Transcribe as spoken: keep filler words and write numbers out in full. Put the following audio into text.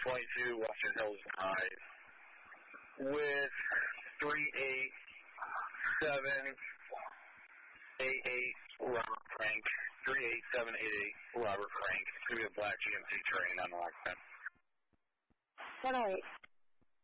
twenty-two Western Hills Drive with three eight seven eight eight Robert Frank. three eight seven eight eight Robert Frank. It's going to be a black G M C train on the lock ten. ten oh eight.